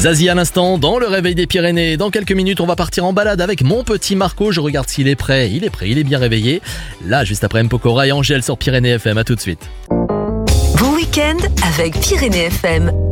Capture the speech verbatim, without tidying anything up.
Zazie à l'instant dans le réveil des Pyrénées. Dans quelques minutes, on va partir en balade avec mon petit Marco. Je regarde s'il est prêt. Il est prêt, il est bien réveillé. Là, juste après M. Pokora et Angèle sur Pyrénées F M. À tout de suite. Bon week-end avec Pyrénées F M.